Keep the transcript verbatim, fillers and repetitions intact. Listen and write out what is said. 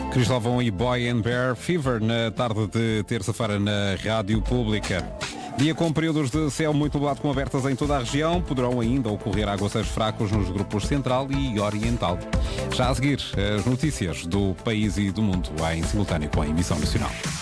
Cristóvão e Boy and Bear, Fever, na tarde de terça-feira na Rádio Pública. Dia com períodos de céu muito nublado com abertas em toda a região. Poderão ainda ocorrer aguaceiros fracos nos grupos Central e Oriental. Já a seguir, as notícias do país e do mundo em simultâneo com a emissão nacional.